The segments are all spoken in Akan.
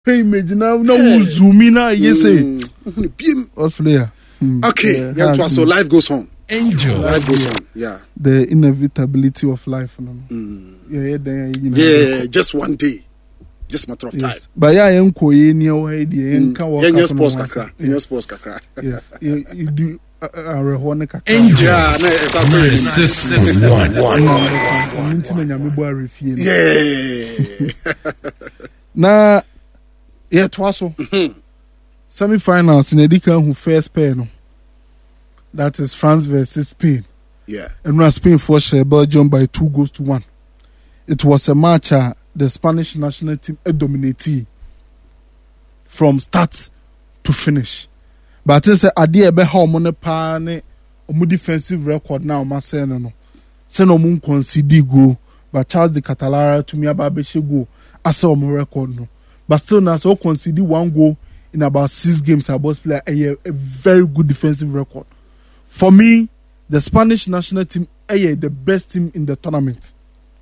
image now we zoom in yes us player. Okay, yeah, so life goes on. Angel. Life goes on. Yeah. The inevitability of life. Yeah, just one day. Just matter of time. But yeah, I'm going near yeah, sports kakra. Yeah, sports kakra. Yes. You do Angel. Yeah, no, exactly. Now, yeah, twaso. Semi-finals in Edika who first pair no. That is France versus Spain. Yeah. And when Spain forced Belgium by 2-1. It was a match the Spanish national team dominated from start to finish. But I say idea be how many pa ne omu defensive record now ma say no. Say no mun concede goal, but Charles de Catalara to me about be goal as omu record no. But still now so concede 1 goal in about 6 games about play a very good defensive record. For me, the Spanish national team the best team in the tournament.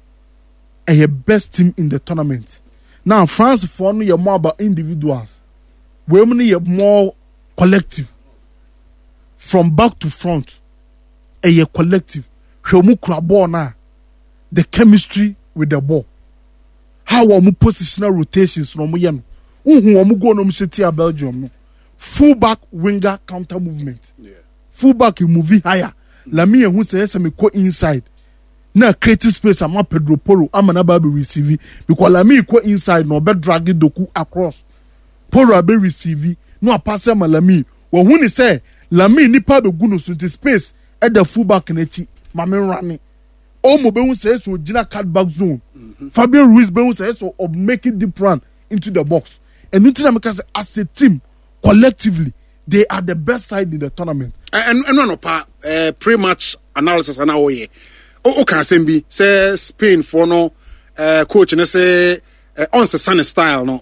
Best team in the tournament. Now France for no more about individuals. We only more collective. From back to front. Collective. The chemistry with the ball. How we positional rotations no mo go no msheti Belgium. Full back winger counter movement. Yeah. Full back move higher. La me who says me go inside. Na creative space ama Pedro Porro ama na ba be receive because la me go inside no be drag Doku across. Porro be receive no pass am la me. Wo hu ni say la me nipa be gu no so space at the full back na chi ma me run. O mo be hu say so gina cut back zone. Fabio Ruiz be hu say so of making deep run into the box. And until I say as a team collectively they are the best side in the tournament. And no pre-match analysis and how we o can be say Spain for no coach and say on the sun style no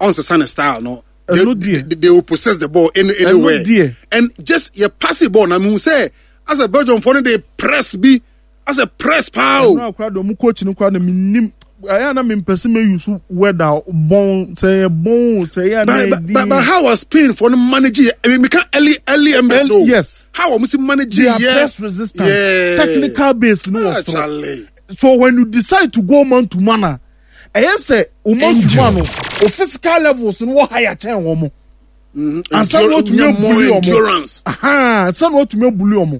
they will possess the ball anywhere and just you pass the ball na me say as a Belgium for they press be as a press power no crowd do coach no crowd me I am in person use weather bon say but how was Spain for the manager I mean we can early MSO yes how was managing press resistance technical base no so when you decide to go man to man I say man to man o physical levels no higher than woman and some what to more endurance some what to me bully omo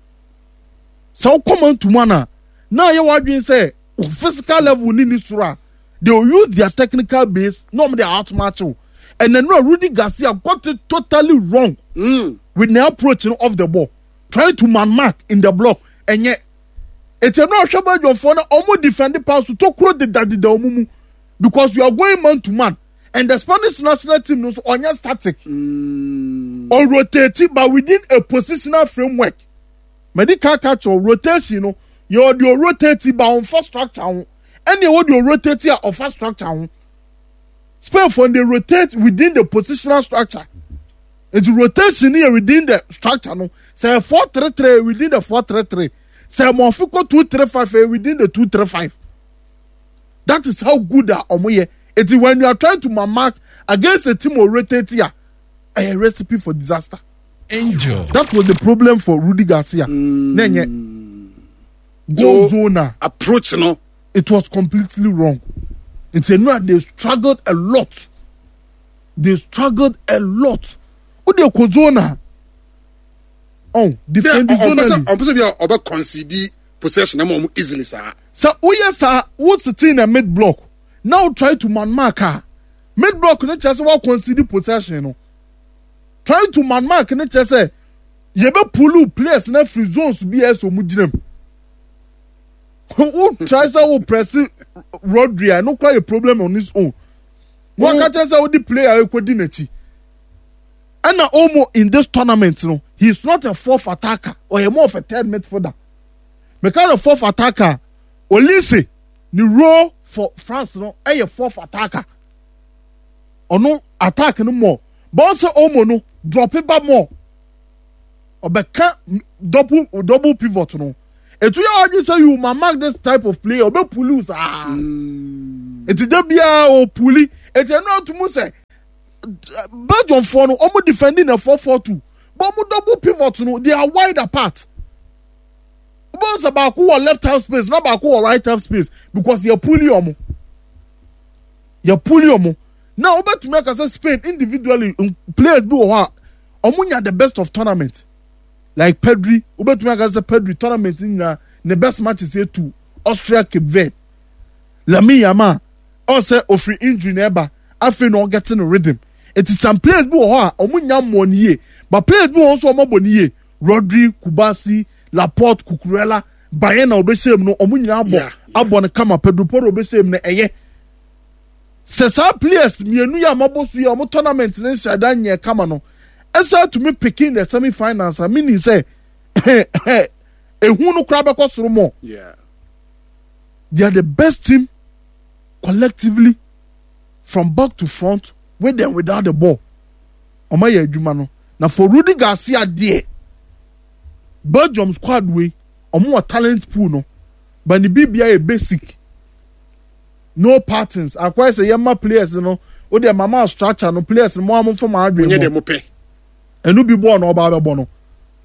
so come on to man now you what doing say physical level ni sura they will use their technical base normally outmatch and then Rudy Garcia got it totally wrong with the approach of the ball trying to man mark in the block and yet it's a no shaba your phone almost defend the pass to cross the omumu because you are going man to man and the Spanish national team knows on your static or rotating but within a positional framework medical catch or rotation your rotating by on first structure and you want your rotating of first structure spell for they rotate within the positional structure it's rotation here within the structure no say 4-3-3 within the 4-3-3 say Monfico 2-3-5 within the 2-3-5 that is how good are omoye it's when you are trying to mark against a team or rotate here a recipe for disaster. Angel that was the problem for Rudy Garcia Go zona approach no it was completely wrong. It's a no they struggled a lot. Who they go zona defend zona oba concede possession am easily sir. So yes sir what's the thing a mid block now try to man mark mid block no chance wa concede possession no try to man mark no chance say you be pull players na free zones be as o mu ginem. Who tries to press Rodri? No quite a problem on his own. What catches out the player coordinate? And now, Omo in this tournament, he's not a fourth attacker or a more of a third midfielder. Because a fourth attacker, Olise, the role for France, a fourth attacker. Or no attack no more. But also, Omo no drop it back more. Or back double pivot no. And to you say you mark this type of player, be police eti de bia o puli eti no to mu say Belgium for no omo defending a 4-4-2 but omo double pivot no they are wide apart. Omo say ba ko left half space na ba ko right half space because you puli omo. Now over to make us Spain individually players be omo nya the best of tournament. Like Pedri, over to make us Pedri tournament in the best matches here to Austria, Cape Verde. Lamine Yamal also offering injury never after not getting a rhythm. It is some players who are money, but players who also money. Rodri, Kubasi, Laporte, Cucurella, Bayena obesem no omunya abon kama Pedro Porro obesem na eye. Sesa players mienu ya mabosu ya omo tournament ne shada nye kama no. Esa to me picking the semi-finals. I mean, he say, ehunu krabe ko suru mo. Yeah. They are the best team collectively from back to front with them without the ball. Oma ye adwuma no. Na for Rudy Garcia there, Belgium squad way, omo talent pool no. But the BBI a basic. No patterns. Akwa say yema players no. O de mama structure no players no mo am from adwe. Onye dem pe. Enu bi ball no ba be no.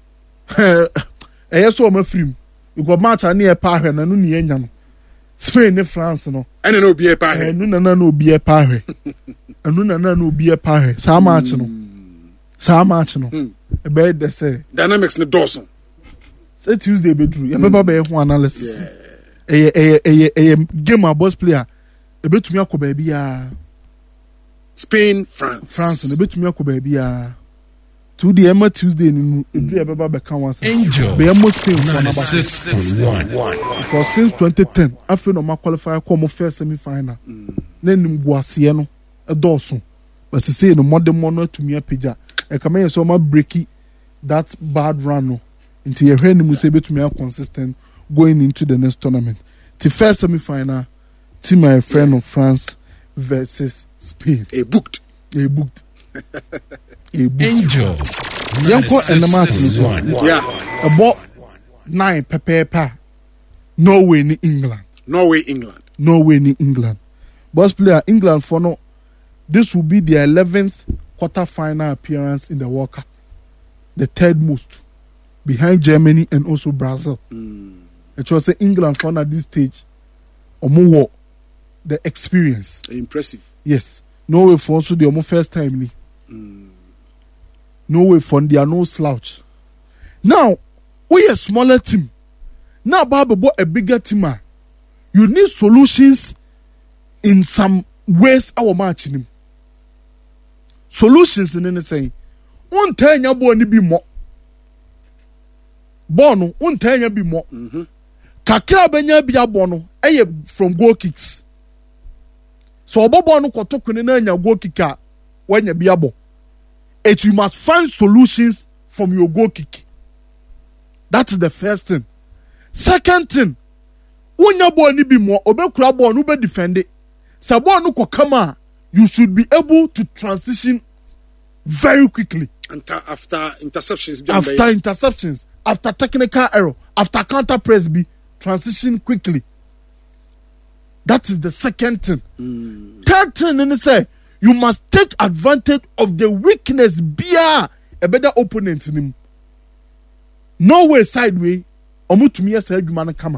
Eye so ma film. You go match ani e pa hwe na no ni enya no. Spain ne France no. Ene no obi e pa hwe. Enu na obi e pa hwe. Enu na obi e pa hwe. Sa match no. E be de say dynamics ne dawson. Say Tuesday be true. You remember be ho analysis. Eye game a boss player. E betumi akoba bia Spain, France. Ne betumi akoba bia. Today Emma Tuesday ni edu e beba be kan wan say. Angel. Be Emma Spain for number 6.1. Because since 2010, after no ma qualify come first semi-final. Na nim guase no e dawson. But say no modern mono to me apija. E come here so ma breaki that bad run no. Until you hear him say betumi consistent going into the next tournament. The first semi-final, team my friend of France versus Spain. A booked. Angel. Yanko and the match is Yeah. about 9 pepe. Norway in England. Boss player England for no. This will be their 11th quarter-final appearance in the World Cup. The third most. Behind Germany and also Brazil. It was England for at this stage. Or more the experience. Impressive. Yes. Norway for also the almost first time. Norway for they are no slouch. Now, we a smaller team. Now, Baba bought a bigger team. You need solutions in some ways our matching. Solutions in anything. One time you boy ni be more. Bono, one time you be more. Kakra benya bia bono, eye from goal kicks. So obobo no kotoku ni na nya goal kicker when you bia bo. You must find solutions from your goal kick. That is the first thing. Second thing, when your ball ni be more, obe kura ball no be defend it. So ball no ko come, you should be able to transition very quickly. After interceptions, after technical error, after counter press be transition quickly. That is the second thing. Third thing, and say you must take advantage of the weakness beer a better opponent in him. No way sideway, omu to me as a man kama.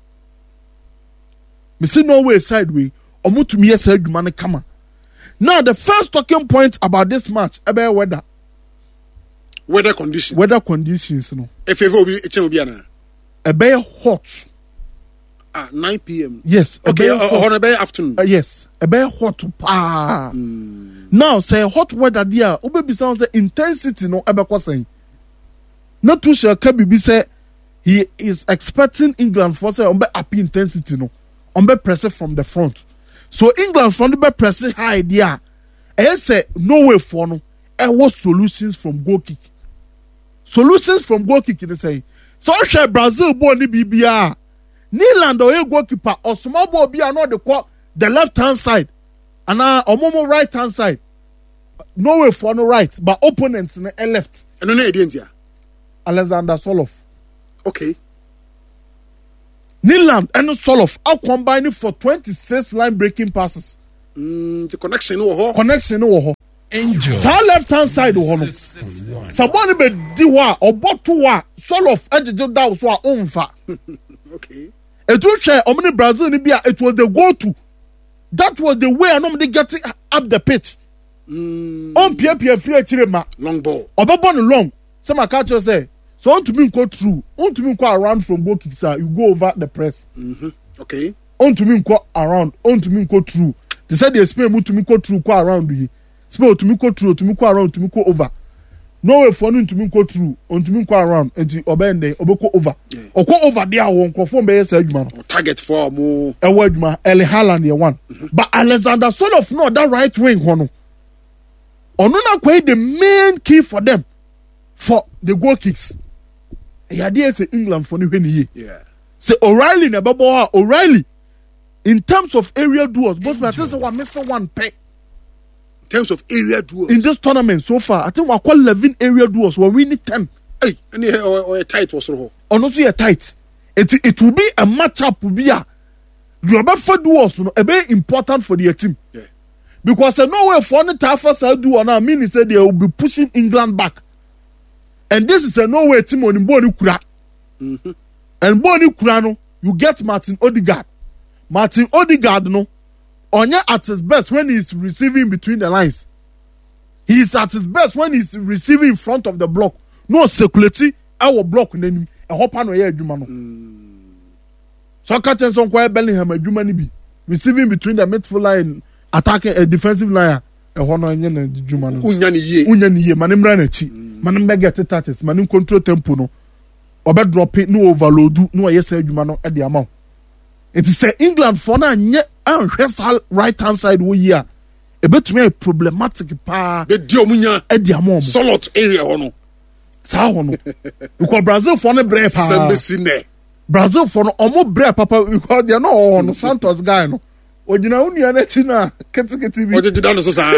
Me say no way sideway, omu to me as a man kama. Now the first talking point about this match about weather conditions, no. If you will be a bear hot. 9 p.m. Yes. Okay, on a bear afternoon. Yes. A bear hot. Now, say hot weather there. Obebi sounds intensity no ebekwa saying. Not too sure Kabibi say he is expecting England for say on happy intensity no. On press from the front. So England from the press high there. And say no way for no. And what solutions from goal kick? Solutions from goal kick they say. So share Brazil born the BBR. Neeland or a goalkeeper or small ball be not the left hand side and omomo right hand side. No way for no right, but opponents in the left. And no idea. Alexander Soloff. Okay. Nyland and Soloff are combining for 26 line breaking passes. The connection no ho. Angel. Sa left hand side ho no. Someone be di wa oboto wa Soloff ejeje da so a onfa. Okay. It was share omni Brazil ni bia it was the go to. That was the way anom dey get up the pitch. On pia free chire ma. Long ball. Obebo no long. Some catch you say so on to me go through. On to me go around from goal kicks you go over the press. Okay. On to me go around. On to me go through. They said the spray to me go through go around you. Spray to me go through to me go around to me go over. No way for to me go through. On to me go around until obende obeko over. Or go over there won confirm be say adwuma. Target for mo. E wadwuma Erling Haaland ye one. But Alexander Soloff no that right wing hono. Ono na kwai the main key for them for the goal kicks. Yeah, there say England for ni hwene. Yeah. Say O'Reilly na babo O'Reilly in terms of aerial duels, both players say we missing one peg. In terms of area duels in this tournament so far, I think we call 11 aerial duels. We winning 10. Hey, any or a tight was so. Or no, so tight. It will be a matchup. Will be a for duels. No, a very important for the team. Yeah. Because no way for the toughest I do on our mean is that they will be pushing England back. And this is a no way team on Boni Kura. And Boni Kurano, you get Martin Odegaard. Martin Odegaard, no, Onya at his best when he's receiving between the lines. He is at his best when he's receiving in front of the block. No circulate our block then a hop on where you So catching some quiet Bellingham a Jumani be receiving between the midfield line, attacking a defensive line. A honor and Jumano. Unyani ye, manim ranechi, manim beggar touches, manim control tempo no. Or bed drop it, no overload, no yes, Jumano at the amount. It is England for now, right hand side we here. A bit me problematic pa. But Diomunya at the amount. Solot area ono. Sa ono. Because Brazil for no break pa. Brazil for no omo break papa because they are no on Santos guy no. Ojina uni anetina ketiketi bi. Ojina no so sa.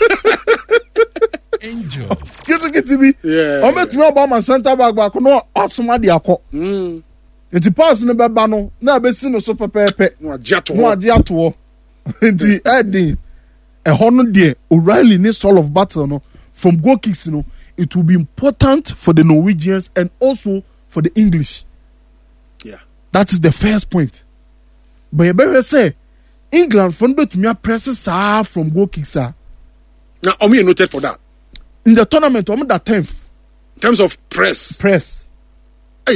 Angel. Ketiketi bi. Yeah. Omo tumi Obama center back no asoma de akọ. Nti pass no beba no na abesi no so pepepe. No agiato. Nti edi ho no de O'Reilly ni soul of battle no from goal kicks no it will be important for the Norwegians and also for the English. Yeah. That is the first point. But you better say England for betumi press from goal kicks are. Now Omi noted for that. In the tournament Omi that 10th. In terms of press. Hey.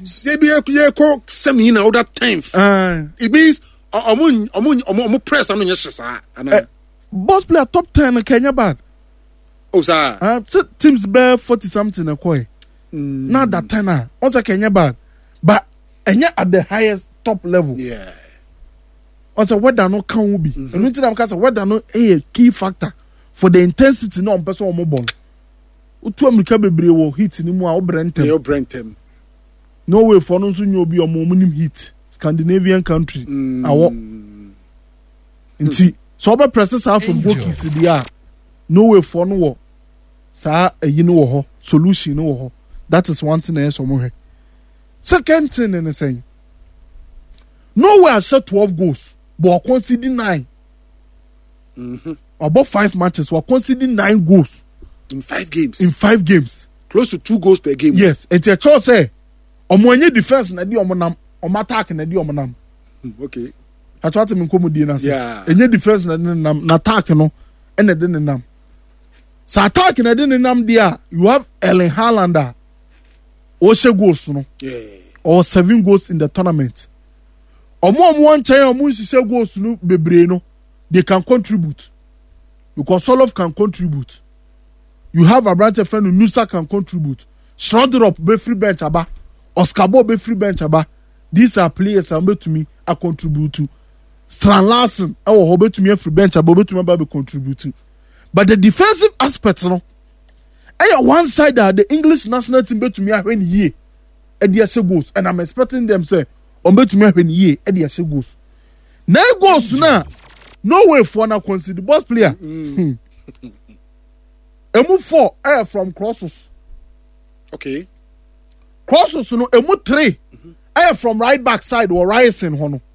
Semi na other time. It means omo press anu nyesesa. Boss player top 10 Kenya bad. Oh sir. Teams bear 40 something a koi. Not that 10 also Kenya bad. But at the highest top level. Yeah. Also whether no can be. And until I'm cast whether no a key factor for the intensity no person omo ball. Utu America bebre wo hit ni mu a Obrentem. No way for no so nyo bi omo hit Scandinavian country awo nti so oba presses out from bookies dia no way for no wo sa eyi no wo ho solution no wo ho. That is one thing I so mo he. Second thing in saying no way I shot 12 goals but conceding 9 about 5 matches we conceding 9 goals in 5 games close to 2 goals per game. Yes and the choice say omo enye defense na di omo nam omo attack na di omo nam. Okay. Atwate me komodi na say. Yeah. Enye defense na nam na attack no ene de nam. Sa attack na de nam dia you have Erling Haaland o she goals no. Yeah. Or 7 goals in the tournament. Omo one chain omo she goals no bebre no they can contribute. Because Soloff can contribute. You have a branch friend who Nusa can contribute. Schroeder be free bench aba. Oscar Bo be free bench aba. These are players to me a contribute to. Strand Larsen our hobe to me free bench aba to me aba be contribute to. But the defensive aspect no. One side that the English national team be to me when ye e dia se goals and I'm expecting them say on be to me when ye e dia se goals. 9 goals na no way for na consider boss player. Emu 4 from crosses. Okay. Crosses no emu 3 ɛyɛ from right back side wɔ Ryerson hɔ no.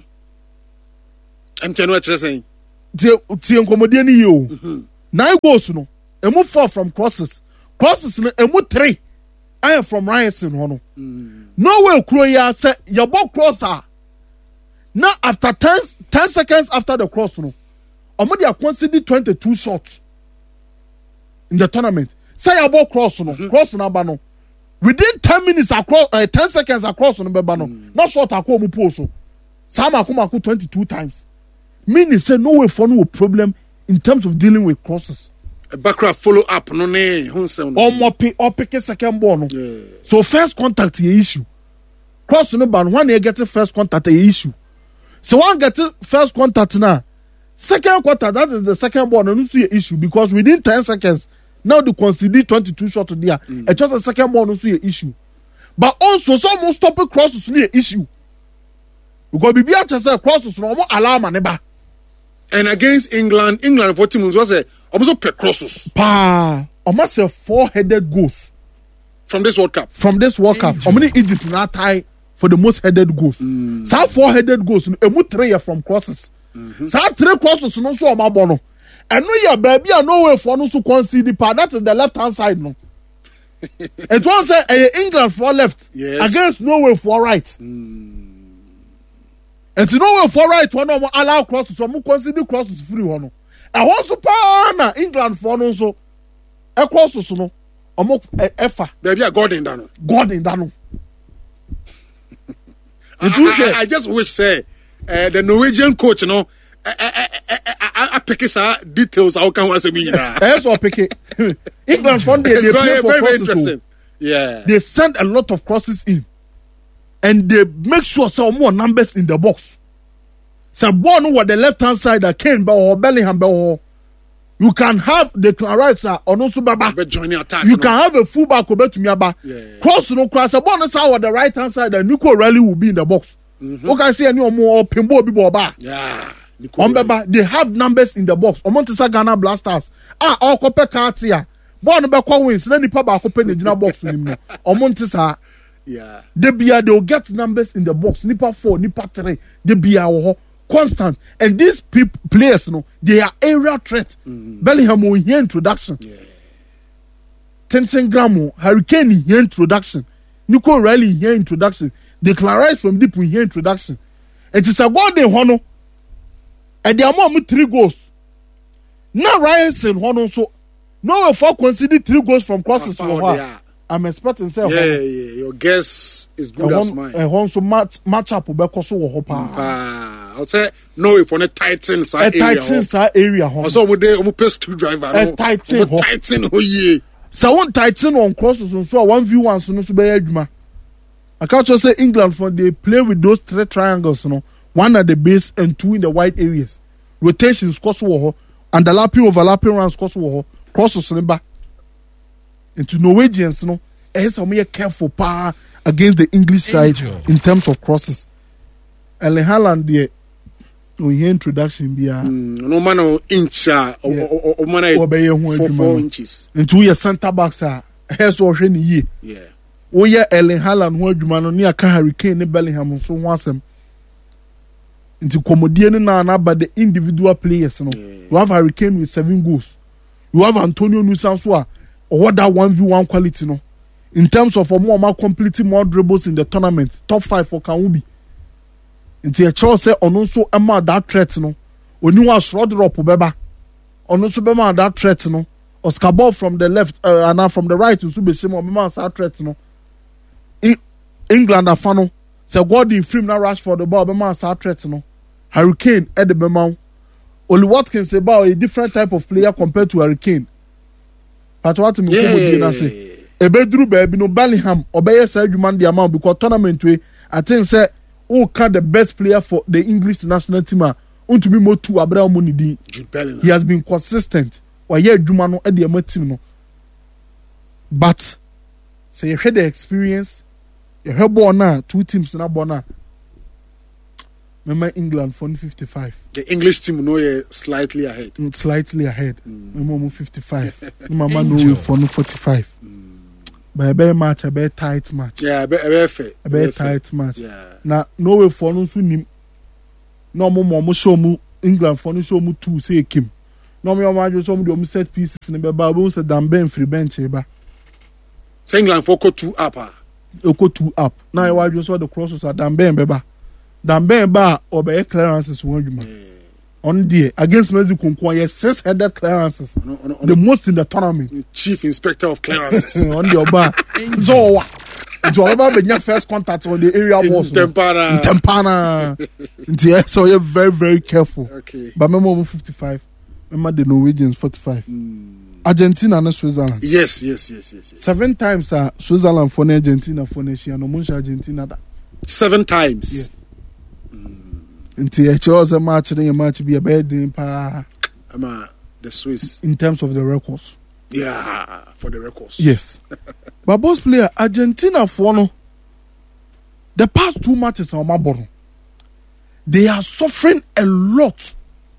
MK no ɛkyerɛ sɛn. Tie nkɔmmɔdeɛ no yie o. 9 goals no emu 4 from crosses no emu 3 ɛyɛ from Ryerson hɔ no. Norway kuro yi asɛ yɛbɔ cross a na after 10 seconds after the cross no ɔmo de conceded 22 shots in the tournament. Say yɛbɔ cross no aba no within 10 minutes across 10 seconds across no bɛba no na shot akɔ ɔmo pool so saa mako 22 times. Meaning say Norway for no problem in terms of dealing with crosses. Background follow up no ne hunsem. Or pick a second ball no. So first contact is issue. Cross no ban one you get first contact is issue. So one get first contact now. Second contact that is the second ball no see issue because within 10 seconds now the concede 22 shots there. It's just a second ball no see issue. But also some stop crosses no issue. Because bibia chese crosses no mo alarm neba. And against England for teams was almost per crosses. Almost 4-headed goals from this World Cup. Omni Egypt na tie for the most headed goals. Some 4-headed goals. Emu 3 from crosses. Some 3 crosses no so amabono. And no ya baby no way for no so concede that is the left hand side no. It was England for left against Norway for right. And to know for right one of allow crosses, so consider crosses free one. And also na England for no so a crosses no effa. There be a God in Dano. I just wish say the Norwegian coach I pick his details how can was me. Yes, or pick it. England for they play for very interesting. Yeah. They send a lot of crosses in. And they make sure some more numbers in the box. So born over the left hand side that Kane or Bellingham you can have the right or no subaba. You can have a fullback or to Miaba. Cross no cross a bonus out the right hand side and Nico Rally will be in the box. You can see any more Pimbo Biboba. They have numbers in the box. Omontisa Ghana Blasters. All copper cards here. Born back wins, then the papa open the box. Omontisa. Yeah. They'll get numbers in the box. Nipa 4, Nipa 3. They be constant. And these players, they are area threat. Bellingham will hear introduction. Tenten Gramo, Hurricane hear introduction. Nico Riley hear introduction. Declare from deep we hear introduction. It is a god they hono. And they are more 3 goals. Now Ryerson hono so no 4 consider 3 goals from crosses for her. I'm expecting say your guess is good as mine. So match up because so I'll say no if on a Titan side area. Also we pay screwdriver. Titan So one Titan on crosses so 1v1 so no so be adwuma. I can't just say England for they play with those 3 triangles one at the base and 2 in the wide areas. Rotations cost underlapping overlapping runs cost crosses on the back. Into Norwegians, some careful against the English side in terms of crosses. Erling Haaland, we hear introduction be no man inch or man 4 inches. Into your centre backs are here's or any year. Yeah. Oh yeah, Erling Haaland who you man near Hurricane in Bellingham so once them into comedian now but the individual players. You have Hurricane with 7 goals. You have Antonio Nusa or what that 1v1 quality in terms of more completing more dribbles in the tournament, top 5 for Kawubi. Into a choice say on also Emma that threat when you are shrouded up Beba on also Bema that threat Oscar Ball from the left and now from the right to be same Bema that threat England are funnel say God in film now rush for the ball Bema that threat Hurricane at the Bema only what can say about a different type of player compared to Hurricane. But what me say ebedru baby no Bellingham obey say adwuma the amount because tournament way I think say who can the best player for the English national team to be more 2 Abraham Monidi. He has been consistent or yeah adwuma no e the team but say you had the experience you have born now 2 teams na born now remember England for 55. The English team slightly ahead. Slightly ahead. Remember 55. Remember Norway for 45. By match, a very tight match. Yeah, a very tight match. Yeah. Now, no way for no soon. No more show mu England for no show mu 2 say Kim. No more match some of the set pieces in the Bible said Dan free bench. England for 2 up. Oko 2 up. Now I just saw the crosses at Dan Beba. Dan Beba or by clearances one. On the against Mexico, 6-headed clearances, the most in the tournament. Chief Inspector of Clearances. On the Oba. So, it's all about the first contact on the area was Tempana. So you're very, very careful. Okay. But remember 55. Remember the Norwegians 45. Argentina and Switzerland. Yes. 7 times Switzerland for Argentina for Nation. No Munch Argentina. 7 times. Yes. Until a chose a match, then a match be a bad day the Swiss in terms of the records. Yeah, for the records. Yes. But boss player Argentina for no the past 2 matches on my bottom. They are suffering a lot.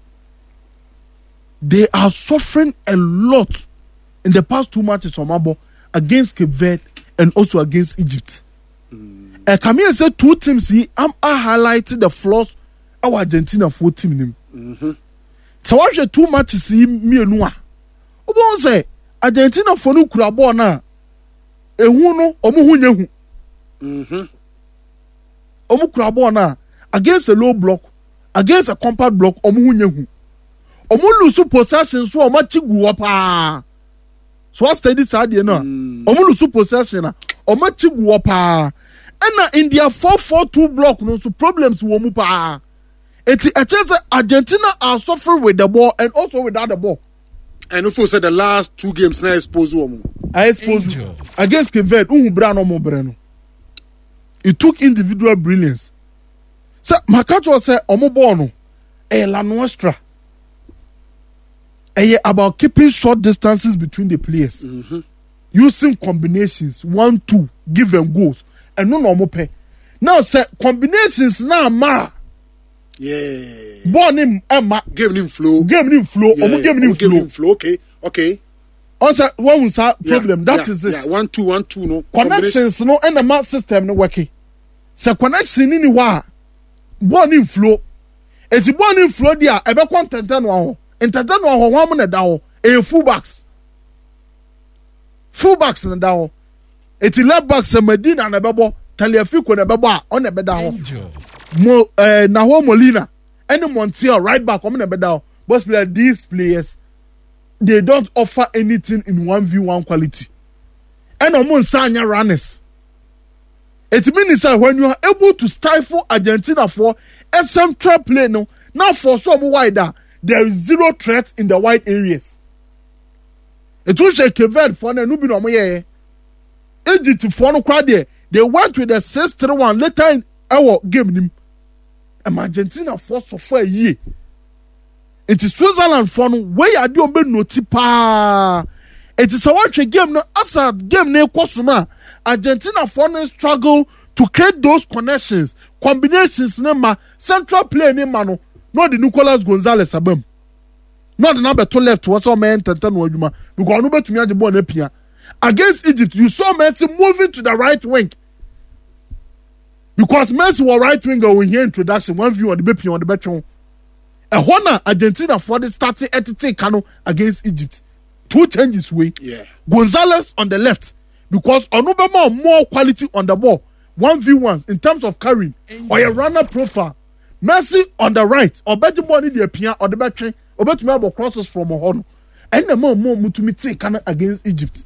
They are suffering a lot in the past 2 matches on my ball against Cape Verde and also against Egypt. Come here and say 2 teams here. I highlighted the flaws. Our Argentina 4 team. So watch the 2 matches me and Noah. Obo say Argentina for no kura ball na. Ehu no omo hu nyehu. Omo kura ball na against a low block, against a compact block omo hu nyehu. Omo lose possession so omo chigu pa. So what steady side you know. Omo lose possession na omo chigu pa. And in their 4-4-2 block no so problems wo mu pa. It's a chance Argentina are suffering with the ball and also without the ball. And if you said the last 2 games, I expose you. Against Cape Verde, it took individual brilliance. So Makato said, "Omobono, la nostra." About keeping short distances between the players, using combinations 1-2, give and goes, and no normal pay. Now say combinations now ma. Yeah. Born him Emma. Give him flow. Yeah. Give him flow. Okay. Also, one was a problem. That is it. Yeah, 1-2, no. Connections, no, and the math system no working. So connection in the born in flow. It's born in flow there. Ebe content no. Entertain no 1 minute down. Fullbacks na down. It's left backs Medina and Bebo. Taliafico na Bebo on the bed down. Naho Molina and Montiel right back on the bed down. But these players, they don't offer anything in 1v1 quality. And on Sanya runners. It means that when you are able to stifle Argentina for a central play, no, now for some wider, there is 0 threat in the wide areas. It was a Cape for the Nubino Moye. Egypt for no crowd there. They went with the 6-3-1 later in our game. And Argentina for so for a year. It is Switzerland for no way I do be no tipa. It is a watch game no as a game ne kwasuna. Argentina for no struggle to create those connections, combinations nema central play ne mano. Not the Nicolas Gonzalez abem. Not the number 2 left was all man tenten wajuma. Because no bet to me at the ball nepia. Against Egypt, you saw Messi moving to the right wing. Because Messi was right winger when he introduction, one view on the BP on the bedroom. A Honor Argentina for the starting at the Kano against Egypt. 2 changes way. Yeah. Gonzalez on the left. Because Onubama more quality on the ball. 1v1s in terms of carrying. Or a runner profile. Messi on the right. Or better money the appear or the battery. Or better me crosses from a horn. And the more mutumite Kano against Egypt.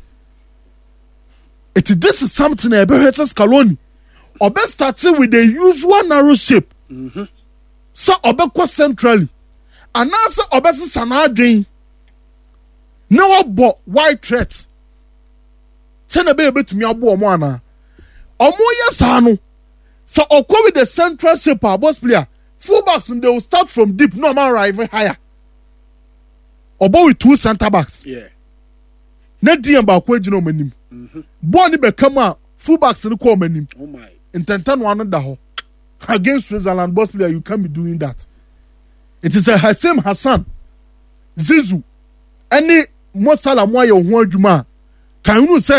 This is something a better Scaloni. Obe starting with the usual narrow shape. So Obe go centrally. And now so Obe sana drain. No but wide threat. Send a baby to me abo omo yesano. So Oko with the central shape boss player. Fullbacks and they will start from deep, no man arrive higher. Obo with 2 center backs. Yeah. Net DM ba kwejino manim. Ball ni be come out fullbacks in the call manim. Oh my. In 10-1 da ho. Against Switzerland boss player you can't be doing that. It is a Hassem Hassan. Zizou. Any Mosala Moya ho adwuma. Can you say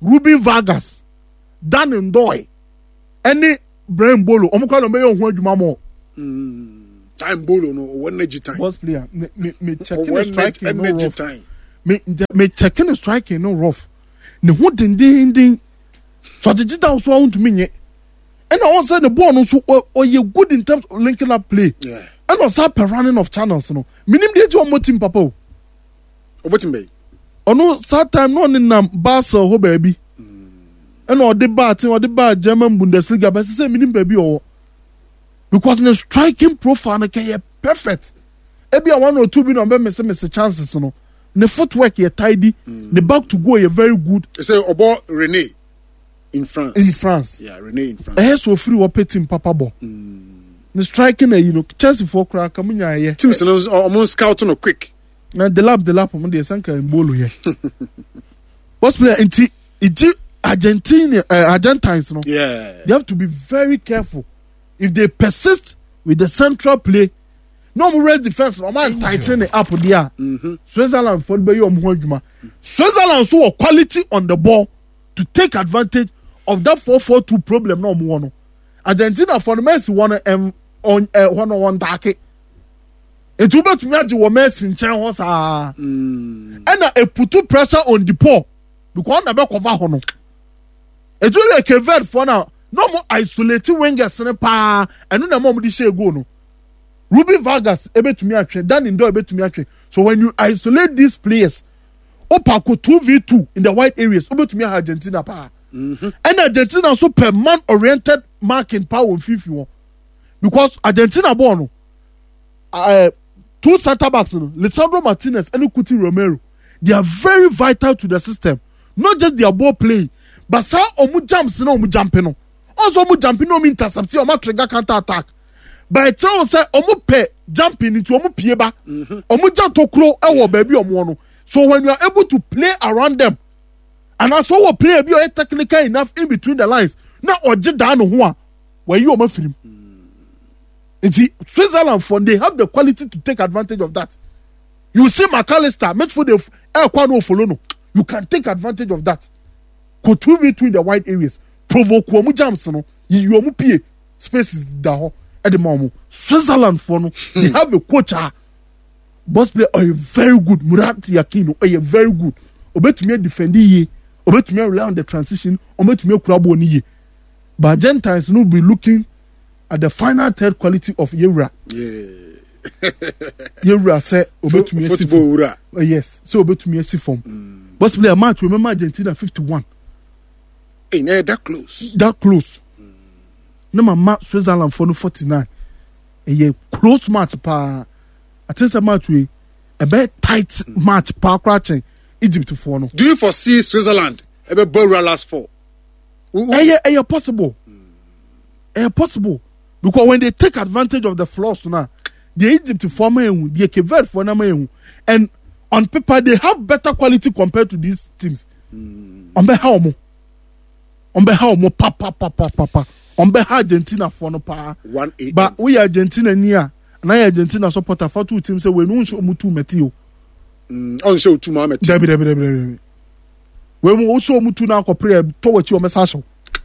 Ruben Vargas, Dan Ndoye, any Brian Bolo. I'm calling me on who you mamo. Time Bolo no one energy time. Boss player, me checking the striking no rough. Time. Me checking the striking no rough. Ne ho ding. So the digital so want to me. And I also the ball no so or you good in terms of linking up play. Yeah. And also per running of channels no. Minim dey to mo team papa. Obotimbe. Ono that time no in Basel ho baby. And or the bar German Bundesliga but say minim baby or because the striking profile na perfect. Ebi a 1 or 2 billion be miss chances no. The footwork ye tidy, the back to go ye very good. Say obo René in France. In France. Yeah, René in France. So free what team papa ball. The striking Chelsea for crack kamunya ye. Teams no almost scout no quick. Na the lap on the sanka in bolo here. What's player in Argentines no. Yeah. They have to be very careful. If they persist with the central play, no more red defense, no man tighten it up there. Switzerland for the Yom Switzerland so quality on the ball to take advantage of that 4-4-2 problem. No more. Argentina for the Messi on 1-on-1 take. It will be to me at the Messi in China. And a put pressure on the ball because na be cover hono. It will like a vet for now. No more isolating wingers pa and no more di go no. Ruben Vargas ebe to me atwe, Dan Ndoye ebe to me atwe. So when you isolate these players, opako 2v2 in the wide areas, ebe to me Argentina pa. And Argentina so per man oriented marking power on FIFA. Because Argentina born 2 center backs, Lisandro Martinez and Cuti Romero, they are very vital to the system. Not just their ball play, but sa omu jumps no omu jumping no. Also omu jumping no mean intercept, omu trigger counter attack. By the time say omu pe jumping into omu pieba, omu jump to crow ewo baby omu no. So when you are able to play around them, and also we play be technical enough in between the lines, now oje da no ho a, where you omu film. Switzerland for they have the quality to take advantage of that. You see McAllister, meant for the Kwano follow no. You can take advantage of that. Go 2v2 in the wide areas. Provoke omu jams no. You omu pie spaces da at the moment. Switzerland for no. They have a coach. Boss player are very good. Murat Yakino are very good. Obetumi defend ye. Obetumi rely on the transition. Obetumi kurabo ni ye. But Argentines no be looking at the final third quality of Yura. Yeah. Yura say obetumi football. Yes. So obetumi see form. Boss player match remember Argentina 51. Hey, that close. That close. No match Switzerland for no 49. A close match pa. I think a match we a very tight match pa crouching Egypt for no. Do you foresee Switzerland ever borrow last 4? Possible. Possible. Because when they take advantage of the flaws now, the Egypt for me, the Kever for me, and on paper they have better quality compared to these teams. On behalf papa. On behalf Argentina for no pa. 1-8. But we Argentina near, and I Argentina supporter for 2 teams say we no show mu 2 metio. On show 2 Mohamed. Debi. We mo show mu 2 na ko pray to what you message.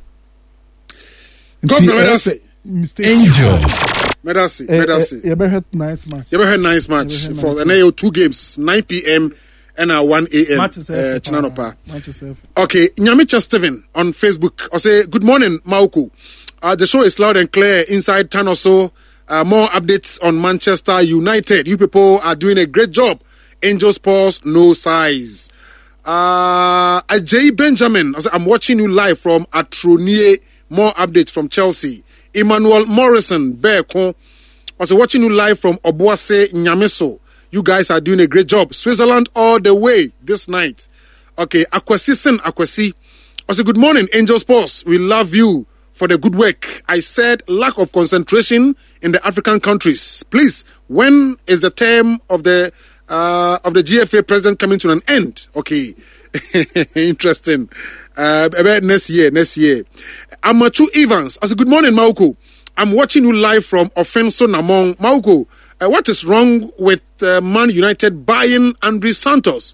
Angel. Medasi. You ever had nice match. For an 2 games, 9 p.m. and 1 a.m. Chinanopa. Okay, Nyamicha Steven on Facebook. I say, good morning, Mauku. The show is loud and clear inside Tanoso. More updates on Manchester United. You people are doing a great job. Angel Sports, no size. Ajay Benjamin. I say, I'm watching you live from Atronie. More updates from Chelsea. Emmanuel Morrison, Berko. Also watching you live from Obuase Nyamiso. You guys are doing a great job. Switzerland all the way this night. Okay, Akwasi. Also, good morning, Angel Sports. We love you for the good work. I said lack of concentration in the African countries. Please, when is the term of the GFA president coming to an end? Okay, interesting. About next year. Amachu Evans. Also, good morning, Mauko. I'm watching you live from Offenso Namong. Mauko, what is wrong with Man United buying Andre Santos?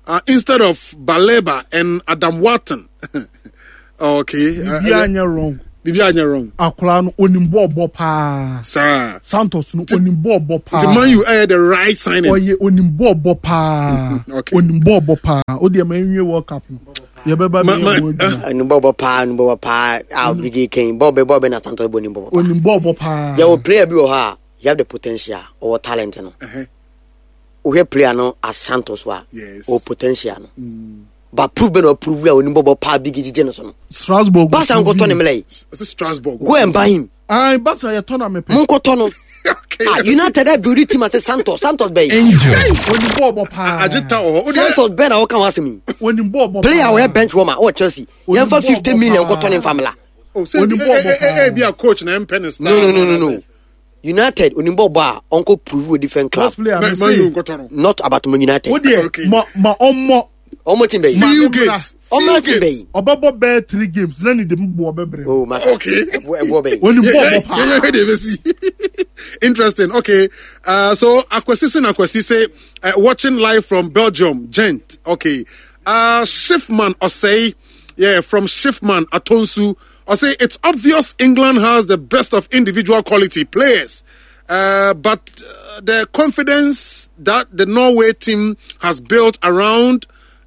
instead of Baleba and Adam Wharton. Okay. Bibi anya wrong. Akula no onimbo pa. Sir. Santos no onimbo pa. The man you had the right signing. Oye onimbo pa. Okay. Onimbo pa. O de ma nwie World Cup no. Ye beba me onimbo pa. I'll be king. Bob na Santos onimbo pa. Onimbo pa. You player bi o ha. You have the potential or talent no. We player no as Santos wa. Yes. Or potential no. But prove or prove we are onimbo pa big no so no. Strasbourg. Basa nko to ne Strasbourg. Go and buy him. Basa ye turn am pe. Munko to no. Okay. United that beauty team as Santos Bay. Onimbo pa. Ajita o. Santos Bay na o kan wase mi. Onimbo pa. Player we bench woman or Chelsea. You for 50 million ko to ne famila. Oh, say be a coach na MPN style. No. United onimbo ba onko prove with different club. Not about Man United. Okay. Ma Omo team bay. Few games. Obabo be 3 games. Na ni dem bo bebre. Oh, master. Okay. Onimbo pa. Interesting. Okay. So Akwesise watching live from Belgium, Gent. Okay. Schiffman Osei, from Schiffman Atonsu. Osei, it's obvious England has the best of individual quality players. But the confidence that the Norway team has built around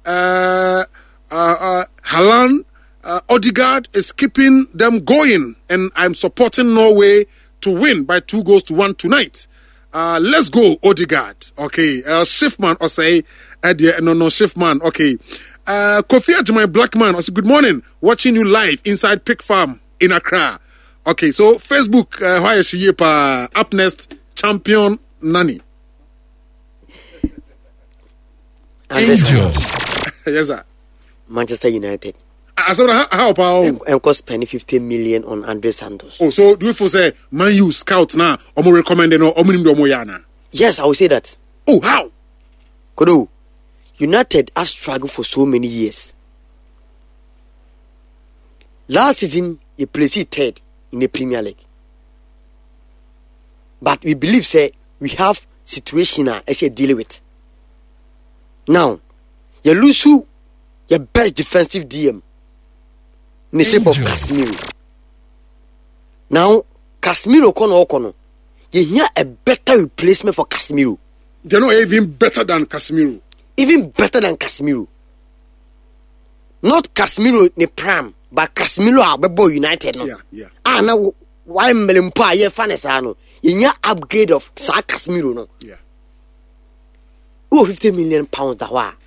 Haaland, Odegaard is keeping them going, and I'm supporting Norway to win by 2-1 tonight. Let's go, Odegaard. Okay, Schiffman or say, no, Schiffman. Okay, Kofi Ajimai Blackman. I say good morning, watching you live inside Pig Farm in Accra. Okay, so Facebook, why is she up next? Champion Nani. Angels. Yes, sir. Manchester United. How about and cost spending 50 million on Andre Santos? Oh, so do you for say Man U scout now? Omo recommending or omo nimdo omo yana? Yes, I will say that. Oh, how? Kodo, United has struggled for so many years. Last season, he placed third in the Premier League. But we believe, say, we have situation now as you deal with. Now, you lose who your best defensive DM in the shape of Casemiro. Now, Casemiro kono, you hear a better replacement for Casemiro. They're not even better than Casemiro. Even better than Casemiro. Not Casemiro ni prime, but Casemiro abebo United no. Yeah. Now why melimpa ye fanes ano? You hear upgrade of Sa Casemiro no. Yeah. Oh, 50 million pounds that wa.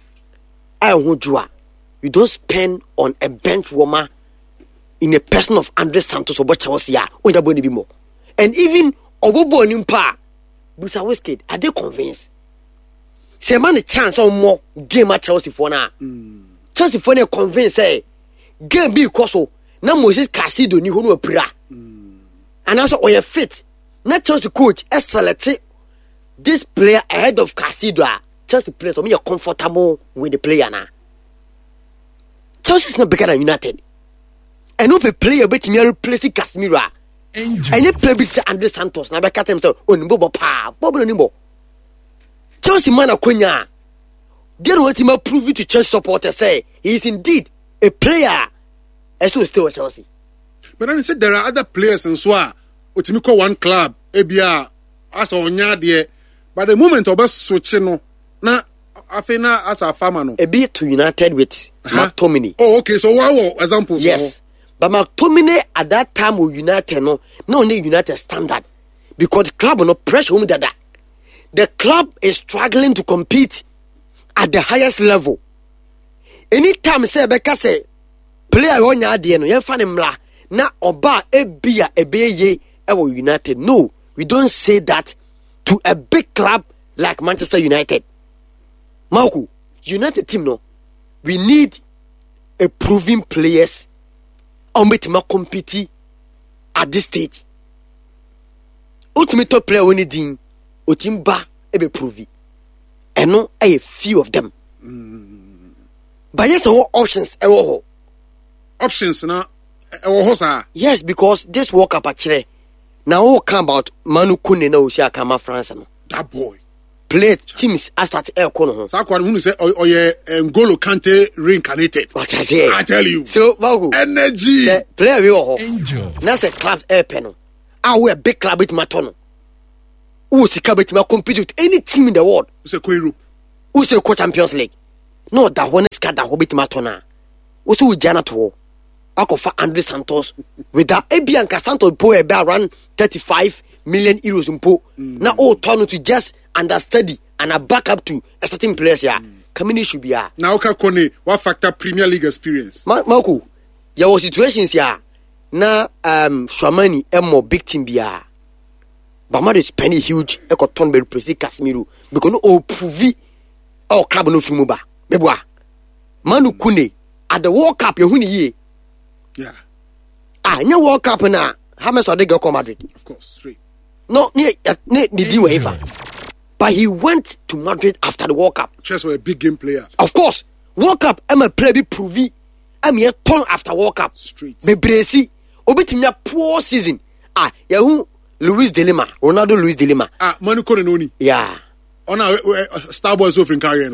You don't spend on a bench warmer in a person of Andre Santos or Chelsea. And even Obobo Nimpa, Busa Westgate, are they convinced? Say man a chance or more game at Chelsea for now. Chelsea for now convinced say game be koso na Moses Casido ni hono apira. And also we fit. Na Chelsea coach select this player ahead of Casido. Chelsea players to me are comfortable with the player now. Chelsea is not bigger than United. And no player bet me replacing Casemiro. And you play with Andre Santos. Now back at himself. Onimbo pa. Bobo Onimbo. Chelsea man akonya. Then what him prove it to Chelsea supporters say he is indeed a player. And so still with Chelsea. But then he said there are other players in Swa. Otimiko one club. Ebia as onya there. But the moment of us switching na afena as a farmer no. A bit to United with McTominay. Oh, okay. So what examples? Yes. But McTominay at that time with United no only United standard. Because the club no pressure home that. The club is struggling to compete at the highest level. Anytime say Becca say player on your no you find him la na oba ebia ebeye ewo United. No, we don't say that to a big club like Manchester United. Marco, United team no, we need a proven players on which ma compete at this stage. Ultimate top player when it din, Otimba ebe provi, and no a few of them. But yes, all options, options na, yes, because this World Cup actually now all come about Manu Kune na Usia Kama France no. That boy. play teams as start air corner. Sakwan who say N'Golo Kante reincarnated. What I say? I tell you. So Baku energy. Player we ho. That's a club air panel. We a big club with Matono. Who is capable to compete with any team in the world? Who say Europe? Who say Champions League? No, that one is that Hobbit Matona. Who say Jana to Akofa Andre Santos with that Ebianca Santos po around 35 million euros in po. Now all turn to just understudy and a backup to a certain players here. Coming should be here. Now Kone, what factor Premier League experience? Marco, there was situations here. Now Shwamani more big team biya. But man is penny huge. Eko turn very presi Casemiro because no prove our club no fimuba. Beboa. Manu Kune at the World Cup you ye. Yeah. Nya World Cup na. How much are they go Madrid? Of course, straight. No, but he went to Madrid after the World Cup. Chess was a big game player. Of course, World Cup. I'm a player be provy. I'm here turn after World Cup. Straight. Me bresi. Obitimia poor season. Yahu Luis de Lima, Ronaldo Luis de Lima. Manu Kone noni. Yeah. On a Star Boys over in career.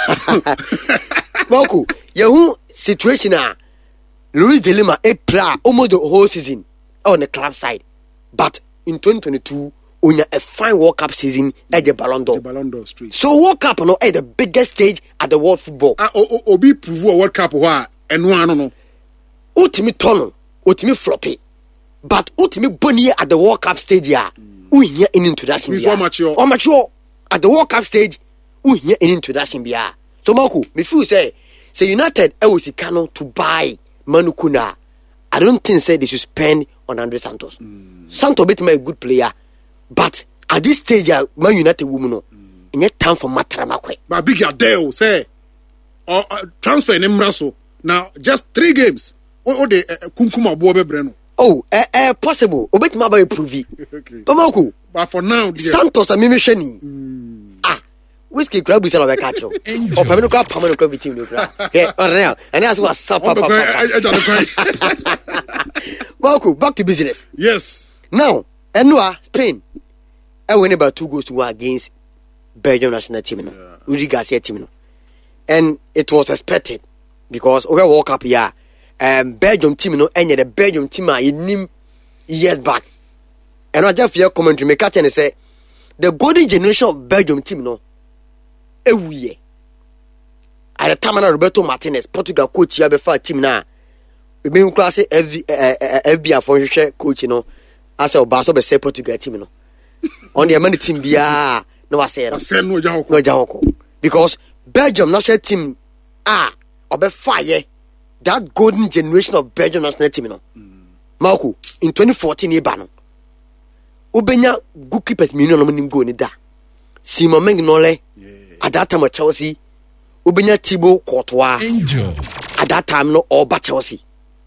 Marco, yahu situation Luis de Lima a player almost the whole season on the club side, but in 2022, on a fine World Cup season at the Ballon d'Or. The Ballon d'Or street. So World Cup no at the biggest stage at the world football. Obi prove World Cup wa eno no. Ultimate tunnel, ultimate floppy. But ultimate bonnie at the World Cup stage ya. We hear in introduction. Means mature. Or mature at the World Cup stage. We hear in introduction biya. So Marco, me feel say United was Kano to buy Manu Kuna. I don't think they should spend on Andre Santos. Santos bit a good player, but at this stage, Man United woman in yet time for Mataramakwe. But big Adele say transfer in Embraso now just 3 games. Or the Kunkuma Bobe Breno. Oh, possible. Obet Maba prove. But Marco, but for now, Santos and Mimishani. Whiskey crab is a catch. Or Pamela Crab, Pamela Crab between you. Yeah, or and that's what supper. Marco, back to business. Yes. Now, Enua, Spain. I win about 2 goals to 1 against Belgium national team. Rudy Garcia team. And it was expected because we woke up here. Belgium team, and the Belgium team in years back. And I just hear commentary make and say the golden generation of Belgium team, every year. At the time, Roberto Martinez, Portugal coach, here before team now. We been class FBI for coach, I said, Basso be say Portugal team, on the American team, no, I said, no Jahoko. Because Belgium national team, or be fire that golden generation of Belgium national team, Marco, in 2014, Ibano. Ubenya goalkeepers minimum go ni da. Simon Mignolet at that time of Chelsea. Ubenya Thibaut Courtois at that time no all but Chelsea.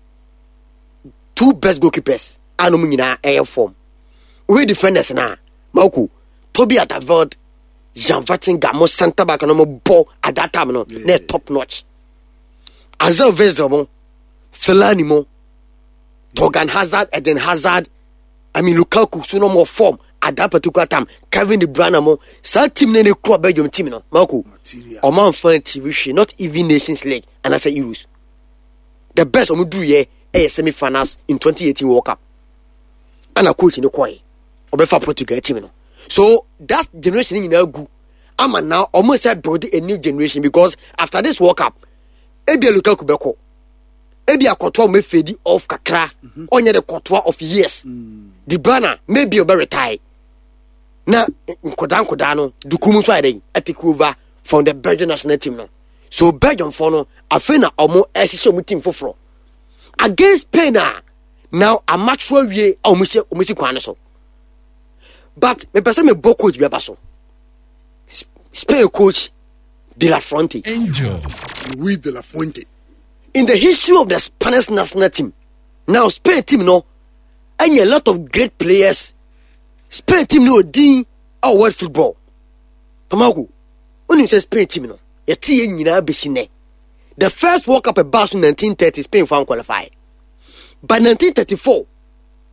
2 best goalkeepers. Anomina air form. We defenders na Marco Toby at Avod, Jean Vatin Gamo Santa back no ball at that time no top notch. Azel Vezamo, Felanimo, Torgan Hazard, Eden Hazard. I mean, Lukaku so no more form at that particular time. Kevin De Bruyne mo. Some team ne club Belgium team no. Marco. Or man fan TV show, not even Nations League and I say Euros. The best of do ye semi-finals in 2018 World Cup. And a coach in the choir. Or before Portugal team no. So that generation in our group. I'm now almost have brought a new generation because after this World Cup, Ebia Lukaku beko. Maybe a Courtois may fade off kakra. Only the Courtois of years. The Bruyne maybe a retire. Now, Kodano, Dukumu Sweden, I take over from the Belgian national team now. So Belgium for no, I feel now almost as a team for floor. Against Spain now a match where we almost Quanaso. But me person me bo coach be abaso. Spain coach De La Fuente. Luis De La Fuente. In the history of the Spanish national team, now Spain team and a lot of great players. Spain team din our world football. Pamagu, when you say Spain team the first World Cup about 1930 Spain found qualified. By 1934,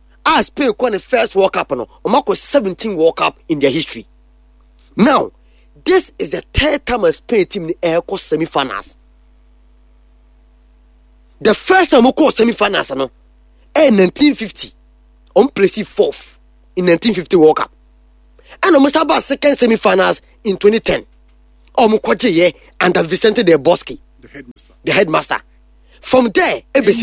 Spain won the first World Cup 17 World Cup in their history. Now, this is the third time a Spain team in the semi-finals. The first time we call semi-finals, in 1950, on placed fourth in 1950 World Cup, and almost about second semi-finals in 2010. Under Vicente Del Bosque, the headmaster. From there,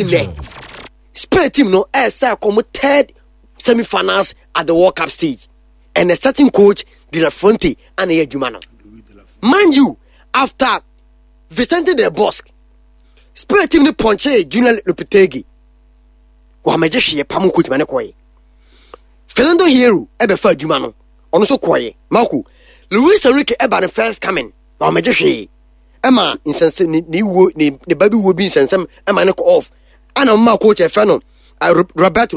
Spain team no come third semi-finals at the World Cup stage, and a certain coach De La Fuente and a Jumano. Mind you, after Vicente Del Bosque, Spain team no ponche Junior Lopetegui. Wamejeshi pamu coach manekoye. Fernando Hierro ebefa Jumano. Ono so koye. Marco Luis Enrique eba the first coming. Wamejeshi. Emma insense ni baby will be insensem Emma neko off. Ana ma coach Fernando Roberto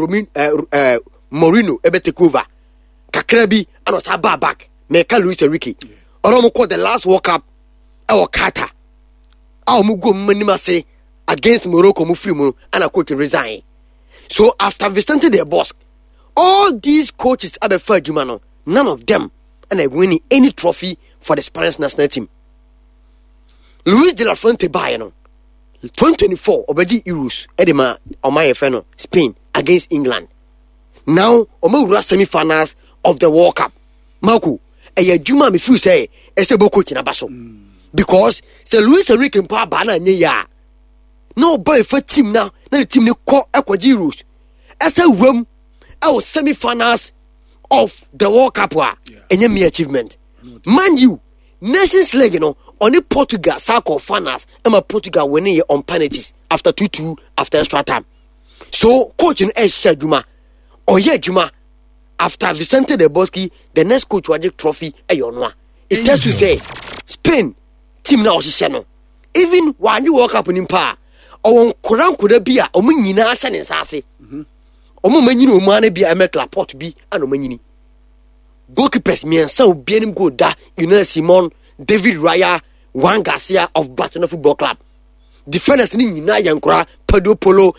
Moreno ebe take over. Kakrabi ano sa back. Meka Luis Enrique. Oromo call the last World Cup our Qatar. Our mu go manima say against Morocco mu free mu and a coach resign. So after Vicente Del Bosque, all these coaches are the third Jumano, none of them and are winning any trophy for the Spanish national team. Luis de la Fuente Bayano 2024 Obeji Euros Edema Omaya Feno Spain against England. Now Omo semi-finals of the World Cup. Marco a Juma me feel say Esebo coach in Abaso. Because say Luis Enrique mpa bana nye ya. No boy for team now, na the team ne call Equaji Euros. As a room our semi-finals of the World Cup and me achievement. Mind you, Nations League, you know, only Portugal circle finals and Portugal winning on penalties after 2-2 after extra time. So coaching Esha Juma or Juma after Vicente Del Bosque, the next coach will get trophy Ayonwa. It tells you say Spain team now channel. Even when you walk up in Impa or on Koran could be a Omunina Shan and Sase. Omumanino Mane be a Mekla Port B and Omanini. Goalkeepers me and so bien go da Unai Simon, David Raya, Juan Garcia of Barcelona Football Club. Defenders ni Yankura, Pedro Polo,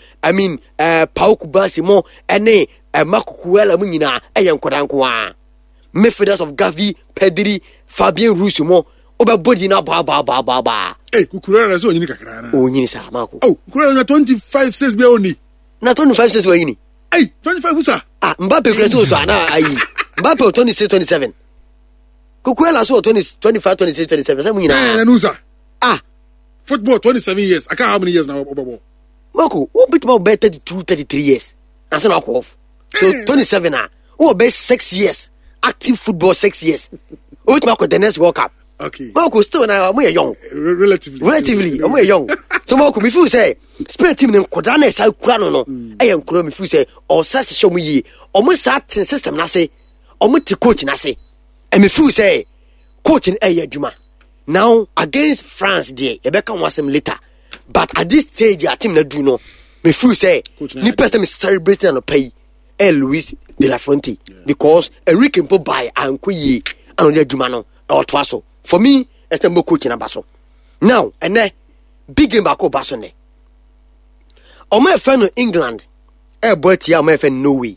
Pau Kuba Simon, and Marco Cuella Munina, Yankorankwa. Midfielders of Gavi, Pedri, Fabien Roussimo, Obabodina Ba. Hey, Kukurela so nyini kakra na. O nyini sa Marco. Oh, Kukurela na 25 says be only. Na 25 says we yini. Hey, 25 usa. Ah, Mbappe kreto so na ayi. Mbappe 26 27. Kukurela so 25 26 27. Say munyina. Na nusa. Ah, football 27 years. I can't how many years now Obabo. Marco, who bit more better 32 33 years. That's not off. So 27 ah. Who best 6 years. Active football 6 years. Who bit Marco the next World Cup. Okay. Marco still now I'm young. Relatively, I'm young. So Marco, me feel say Spain team them Kodana is out crown no. I am crown me feel say or says show me ye. Almost certain system na say. Almost coach na say. And me feel say coaching Juma. Now against France there, Rebecca was him later. But at this stage, your team na do no. Me feel say ni person is celebrating and pay Luis de la Fuente because Enrique Mpo buy and kuyi and Juma no or twaso. For me, it's a more coach in a basso. Now, and then big game back over Sunday. On my friend in England, a boy tia my friend Norway.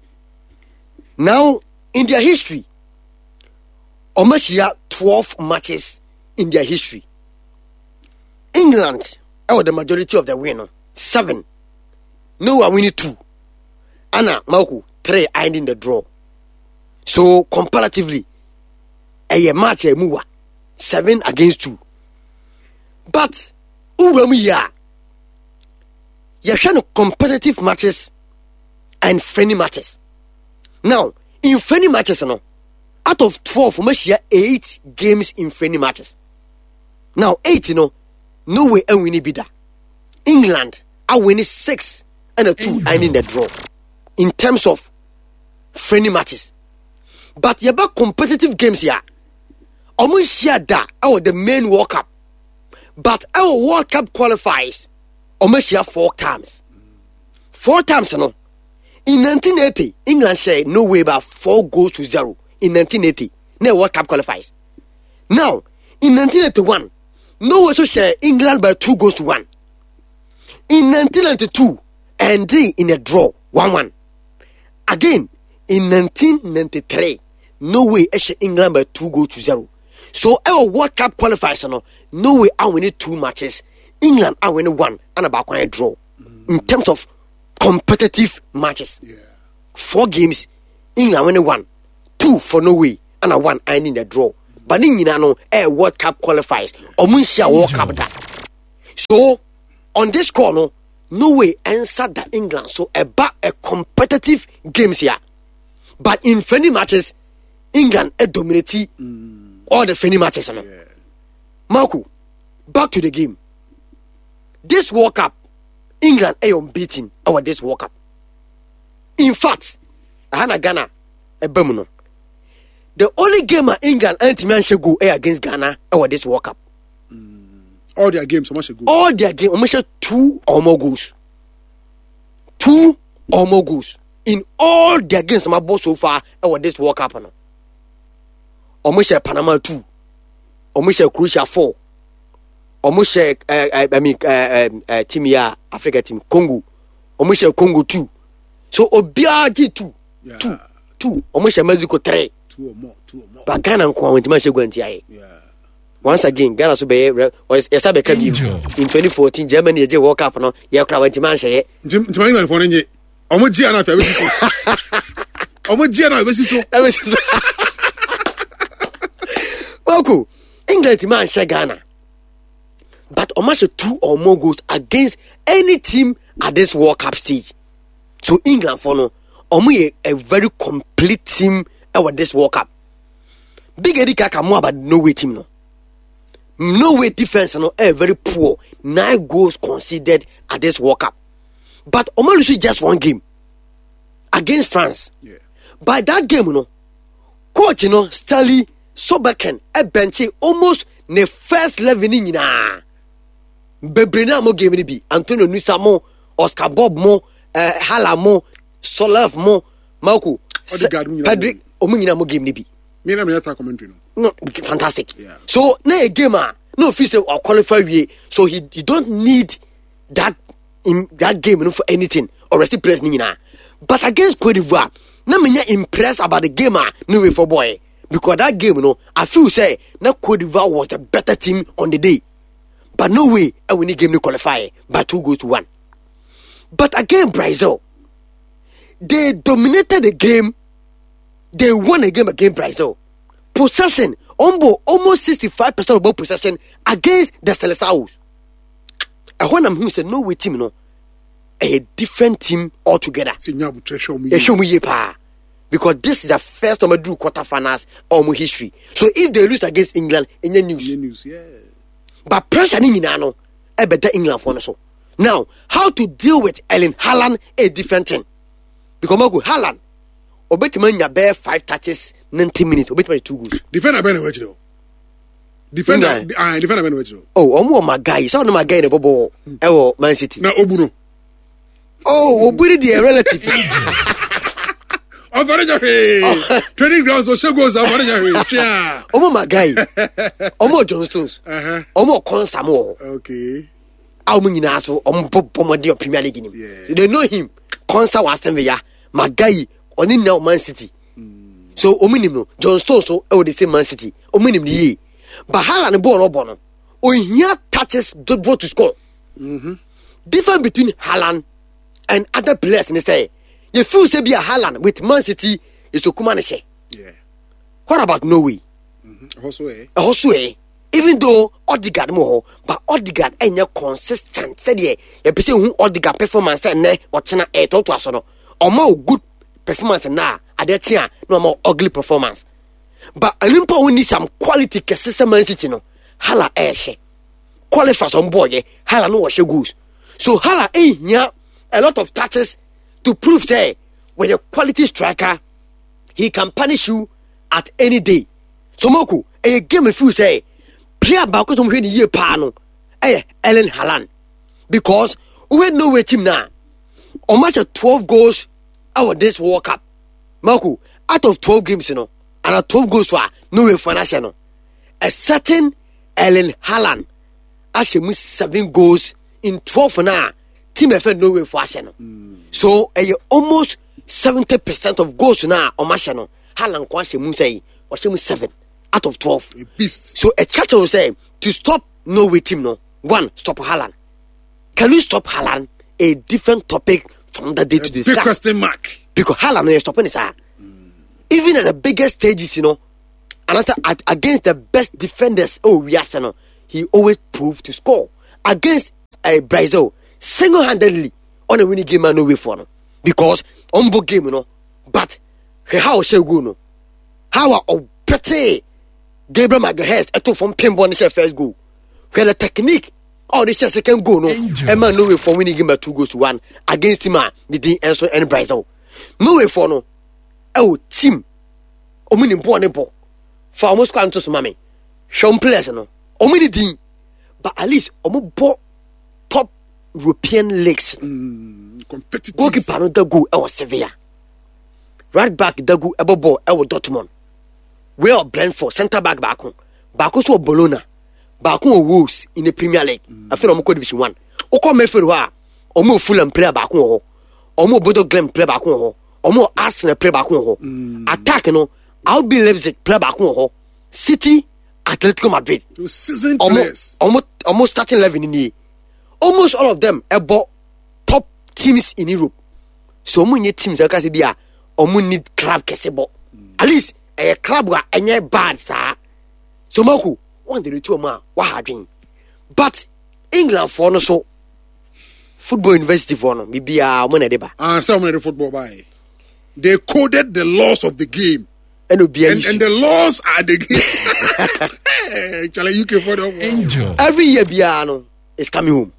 Now, in their history, almost here 12 matches in their history. England, the majority of the winner, 7. Norway winning 2. Anna Marco 3 ending the draw. So comparatively, a match a move 7 against 2. But you're trying competitive matches and friendly matches. Now, in friendly matches, out of 12, we share 8 games in friendly matches. Now, 8, no way and winning bidder. England are winning 6 and a 2 and in the draw. In terms of friendly matches. But you about competitive games here. Almost share that the main World Cup. But our World Cup qualifies almost share 4 times. 4 times, no. In 1980, England shared no way about 4-0 in 1980. No World Cup qualifies. Now, in 1981, no also share England by 2-1. In 1992, and in a draw 1-1. Again, in 1993, no way share England by 2-0. So our World Cup qualifiers no Norway are winning 2 matches, England are winning 1 and about a draw in terms of competitive matches. 4 games, England winning 1, 2 for Norway and a 1 and in the draw. But in a World Cup qualifiers or Munshia World Cup that. So on this corner, Norway answered that England so about a competitive games here. But in friendly matches, England dominated all the friendly matches. Marco, back to the game. This World Cup, England are unbeaten over this World Cup. In fact, Ghana a Bemuno. The only game England and go against Ghana over this World Cup. All their games, how much go? All their games, almost 2 or more goals. 2 or more goals in all their games. My boss so far over this World Cup. Almost Panama 2, almost Croatia 4, almost team here Africa team Congo, almost Congo 2. So Obiaji 2, almost Mexico 3. 2 or more. But Ghana went to Manchester. Once again, Ghana so be was in 2014 Germany je World Cup no ye kra went Manchester. England for nje. Omo gia na fa be siso. Omo gia na be siso. Welcome. England Manchester Ghana. But almost 2 or more goals against any team at this World Cup stage. So England for no a very complete team at this World Cup. Big Eddie Kaka more about Norway team no. Norway defense no very poor. 9 goals conceded at this World Cup. But Omalusi just 1 game against France. By that game, coach Stanley Soberken bench almost the first 11 in Bebrina mo game ni bi Antonio Nusa mo, Oscar Bob mo, Hala mo, Solaf mo, Marco Patrick Omunyina mo game ni bi. Me na me commentary no, fantastic. So na a gamer no official or qualify we, so he don't need that in that game for anything or rest players ni na. But against Cote d'Ivoire, na me impressed about the gamer no way for boy because that game I feel say na Cote d'Ivoire was the better team on the day. But no way I win the game to qualify by 2-1. But again Brazil, they dominated the game. They won a game against Brazil. Possession, almost 65% of ball possession against the Seleçaos. And when I'm here, say no way team, a different team altogether. Because this is the first time I do quarterfinals or history. So if they lose against England, in the news, but pressure in Nano, I better England for so. Now, how to deal with Erling Haaland a different thing? Because Haaland. Obetman ya bear 5 touches 90 minutes. Obetman 2 goals. Defender Ben Wechino. Defender Ben Wechino. Oh, omo my guy. So no my guy in the bubble. Man City. Na Obuno. Oh, Oburi the relative. Training grounds or show goes out. Omo my guy. Omo John Stones. Omo Consamo. Okay. Omo nyina so omo bomode of Premier League nim. They know him. Consa was Villa. My guy only now Man City. So ominim John Stones so the same Man City. Ominim ye. But Haaland ball no bono. O here touches don't vote to score. Difference between Haaland and other players in say. You feel say be a Haaland with Man City is Okumaneshe. Yeah. What about Norway? Also, even though Odegaard more, but Odegaard ain't consistent. Said ye, you be say who Odegaard performance and ne or China to asono. Or more good performance now. Adechia no more ugly performance. But Olympo we need some quality consistent Man City no. Hala eshe. Qualify some boy, Hala no wash goose. So Hala here a lot of touches to prove say when a quality striker he can punish you at any day. So Moku, a game if you say player back some when year pano Erling Haaland. Because we know where team now. Almost 12 goals out of this World Cup. Moku, out of 12 games, and 12 goals were no way for national. A certain Erling Haaland actually 7 goals in 12 for now. Team FN no way for national. So almost 70% of goals now on national. Haaland kwashe say was 7. out of 12. A beast. So a catcher will say to stop Norway team. No, one, stop Haaland. Can we stop Haaland? A different topic from the day to discuss. Big question mark. Because Haaland is stopping his eye. Even at the biggest stages, and after against the best defenders, he always proved to score against Brazil single-handedly on a winning game and no way for no. Because on both game, but how shall go no? How are petty Gabriel Magalhaes eto from pinball the first goal? Where the technique or the second goal no? Emma no way for winning game by 2-1 against him the D and Brazil. No way for no. Team omini born ball for almost quantum to mommy. Show players no. Omini D, but at least omo top European leagues. Competitive. Goalkeeper no dagu e Sevilla. Right back dagu ebobo e Dortmund. We are Brentford centre back back so Bologna. Back Wolves in the Premier League. I feel omo Division 1. Oko Mayfield wa omo Fulham player back ho. Omo Bodo Glimt player back ho. Omo Arsenal player back ho. Attack no RB Leipzig player back ho. City Atletico Madrid. Seasoned players. Almost starting 11 in the almost all of them about top teams in Europe. So many teams that can be need club kesebo. At least a club wa any bad sir. So Moku one the two ma wahadwin. But England for no so football university for no maybe money deba. Some of the football by they coded the laws of the game. And the laws are the game. UK for the every year Biano is coming home.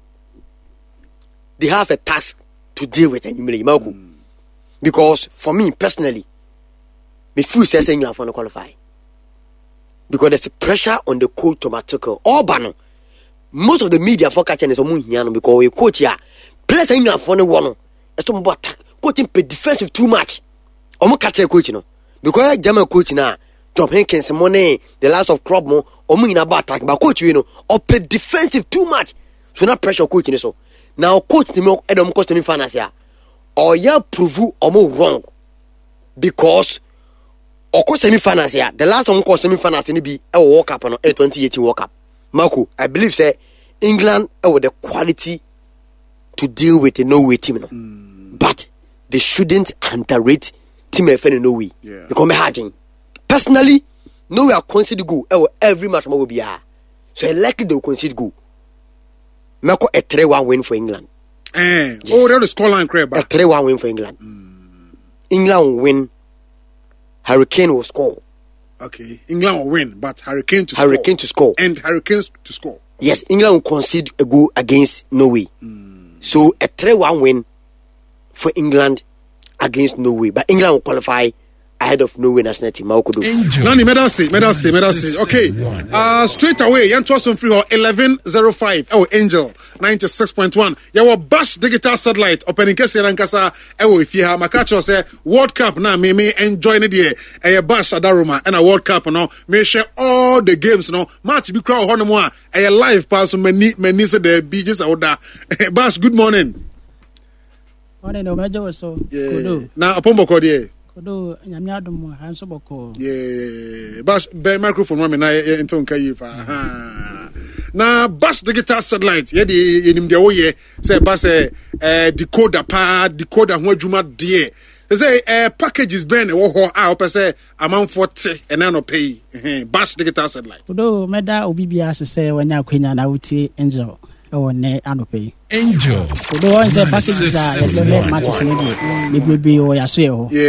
They have a task to deal with anymore. Because for me personally, me feel says England for no qualify. Because there's a pressure on the coach to Matuko. Orban, most of the media for catching is a because we coach here. Players England for no one. It's to attack. Coaching pay defensive too much. Omo catch coach because German coach now, Tom Hankins money, the last of club mo, omo in about attack, but coach or pay defensive too much. So not pressure coaching so. Now coach the more Edom cost me finance here. Or ya prove omo wrong. Because or cost semi finance here. The last one cost semi finance in be a World Cup on a 2018 World Cup. Marco, I believe say England with the quality to deal with the Norway team. But they shouldn't underrate team FN Norway. Yeah. Because me harding. Personally, Norway are conceded goal every match will be so likely they will concede goal. Mako a 3-1 win for England. Yes. Oh, that is scoreline crab. A 3-1 win for England. England will win. Hurricane will score. Okay, England will win, but Hurricane to score. And Hurricanes to score. Yes, England will concede a goal against Norway. So a 3-1 win for England against Norway. But England will qualify ahead of Norway national team. Nani, medasi. Okay. Straight away, Yan Twason free or 11:05. Oh, Angel 96.1. Yawa Bash digital satellite opening case Rankasa. If you have Makacho say World Cup now, me enjoy the a Bash Adaruma and a World Cup no. May share all the games no. Match be crowd honomwa a live pass many say the BJs order. Bash, good morning. Morning, no major so. Yeah. Now upon Bokodi. Kodo nyamiadum hanso boko. Yeah. Bash be microphone mama na into nka yi fa. Na Bash digital satellite ye de enim de wo ye say Bash decoder ho adwuma de. Say packages ben wo ho a opese amanfo te ena no pay. Bash digital satellite. Kodo meda obi bia se wanya kwenya na wuti Angel. Oh, ne anope. Angel. Kodo one say packages are matches ni bi or yaso.